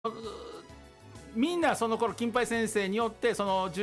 みんなその頃金八先生によってその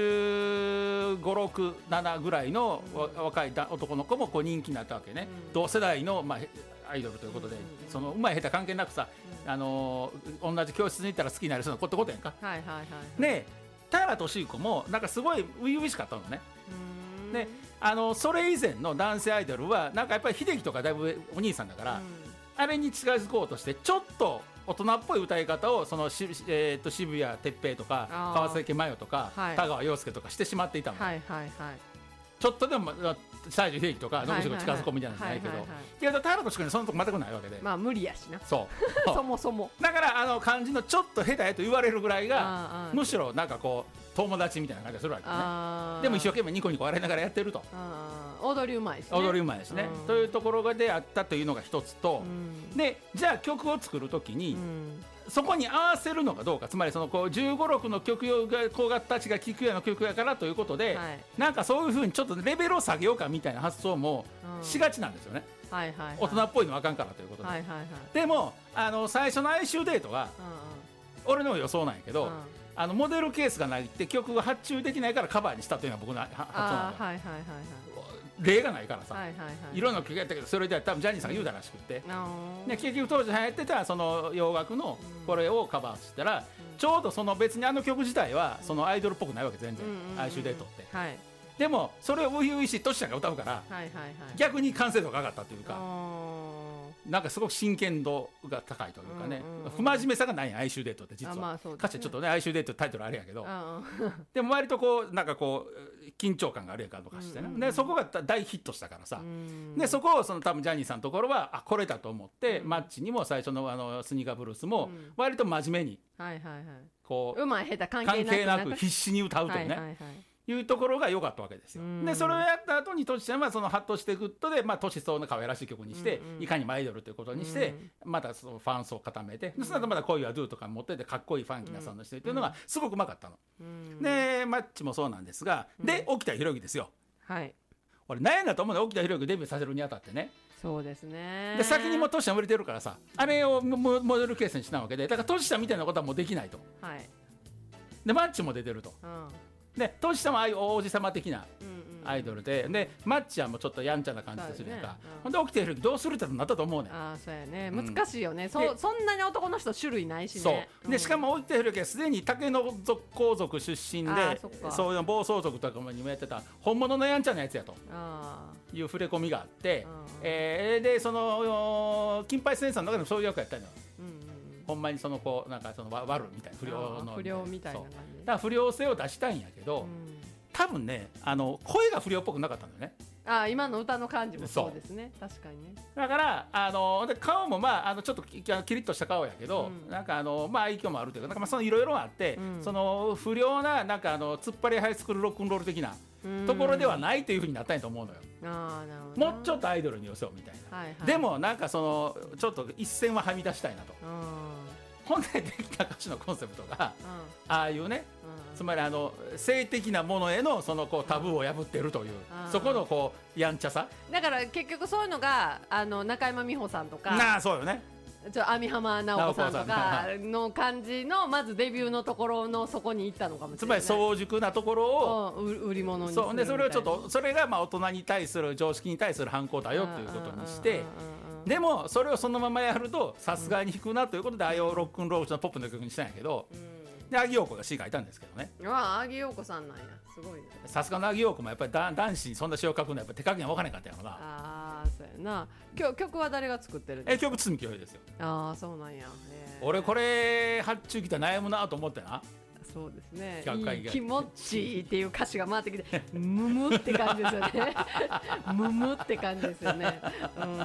15、6、7ぐらいの若い男の子もこう人気になったわけね、同世代の、アイドルということで、そのうまい下手関係なくさ、同じ教室に行ったら好きになる人のことやんか。ね、田原俊彦もなんかすごい初々しかったのね。でそれ以前の男性アイドルはなんかやっぱり秀樹とかだいぶお兄さんだから、あれに近づこうとしてちょっと大人っぽい歌い方をその渋谷哲平とか川崎麻世とか、田川陽介とかしてしまっていたの、ちょっとでも西城秀樹とか野口が近づこうみたいなんじゃないけど、田原俊彦にそのとこ全くないわけで、 無理やしな、 そうそもそもだから漢字のちょっと下手やと言われるぐらいがむしろなんかこう友達みたいな感じがするわけね。でも一生懸命ニコニコ笑いながらやってると、 踊りうまいですね、 踊りうまいですね、というところであったというのが一つと、でじゃあ曲を作るときに、そこに合わせるのかどうか、つまりそのこう15、6の曲が子たちが聴くような曲やからということで、なんかそういうふうにちょっとレベルを下げようかみたいな発想もしがちなんですよね、大人っぽいのはあかんからということで、でも最初の哀愁デートが、俺の予想なんやけど、モデルケースがないって曲が発注できないからカバーにしたというのは僕の発想なんだ、例がないからさ、いろんな曲やったけどそれでは多分ジャニーさんが言うたらしくって、で結局当時流行ってたその洋楽のこれをカバーしたら、ちょうどその別に曲自体はそのアイドルっぽくないわけ全然、哀愁デートって、でもそれを初々しいトシちゃんが歌うから、逆に完成度が上がったというか、なんかすごく真剣度が高いというかね、不真面目さがない哀愁デートって実は、歌詞ちょっとね哀愁デートタイトルあれやけど、でも割とこうなんかこう緊張感があるやかとかしてね、でそこが大ヒットしたからさ、でそこをその多分ジャニーさんのところはこれだと思って、マッチにも最初のスニーカーブルースも割と真面目にこううまい下手関係なく必死に歌うというね、いうところが良かったわけですよ。でそれをやった後にトシちゃんはそのハッとしてグッドで、年相の可愛らしい曲にして、いかにもアイドルということにして、またそのファン層を固めて、その後また恋はドゥとか持っててかっこいいファンキーなサウンドしてというのがすごくうまかったの、でマッチもそうなんですが、で沖田博之ですよ。俺悩んだと思うね、沖田博之デビューさせるにあたってね。 そうですね。 で先にもトシちゃん売れてるからさ、あれをモデルケースにしたわけで、だからトシちゃんみたいなことはもうできないと、でマッチも出てると、でトシちゃんはああいう王子様的なアイドルで、マッチはもうちょっとやんちゃな感じでするやんか、ほんで起きてる時どうするってなったと思うねん。 そうやね、難しいよね、そんなに男の人種類ないしね。 そうでしかも起きてる時はすでに竹の皇族出身で、そういう暴走族とかにもやってた本物のやんちゃなやつやという触れ込みがあって、でその金八先生の中でもそういう役やったのよ、ほんまにその子なんかその悪みたいな不良みたいな感じで、だから不良性を出したいんやけど、多分ね声が不良っぽくなかったんだよね。 今の歌の感じもそうですね、確かにね。 だからで顔もちょっとキリッとした顔やけど、なんか愛嬌もあるというか、なんかそのいろいろあって、その不良ななんか突っ張りハイスクールロックンロール的なところではないというふうになったんやと思うのよ。もうちょっとアイドルに寄せようみたいな、でもなんかそのちょっと一線ははみ出したいなと、ほんでできた歌詞のコンセプトが、ああいうね、つまり性的なものへのそのこうタブーを破っているという、そこのこうやんちゃさだから結局そういうのが中山美穂さんとか、 そうよね、 網浜直子さんとかの感じのまずデビューのところのそこに行ったのかもしれない。 つまり早熟なところを売り物にするみたいな。 それをちょっとそれが大人に対する常識に対する反抗だよということにして、でもそれをそのままやるとさすがに引くなということで、ああいうロックンロールのポップの曲にしたんやけど、で萩陽子が詩書いたんですけどね。 萩陽子さんなんや、すごいね。 さすがの萩陽子もやっぱり男子にそんな詩を書くのはやっぱ手加減分からへんかったやろな。 そうやな。曲は誰が作ってるんですか？曲堤清ですよ。 そうなんや。 俺これ発注来たら悩むなと思ってな。 そうですね、気持ちいいっていう歌詞が回ってきてムムって感じですよねムムって感じですよね。そうや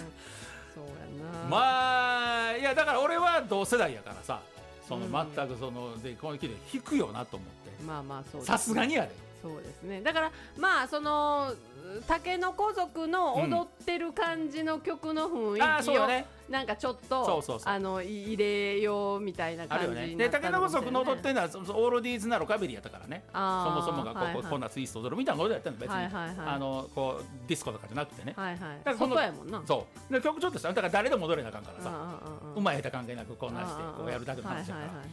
な。 いやだから俺は同世代やからさ、その全くそのでこの聞いて引くよなと思って、 そうさすがにやで。 そうですね。だからまあそのタケノコ族の踊ってる感じの曲の雰囲気を、なんかちょっと入れようみたいな感じになったの、ね、 でタケノコ族の踊ってるのはオールディーズなロカビリーやったからね。そもそもがこんなツイスト踊るみたいなことやったの別に、こうディスコとかじゃなくてね。 外やもんな。 そうで曲ちょっとしただから誰でも踊れなあかんからさ、うまい下手関係なくこんなしてこうやるだけの話だから。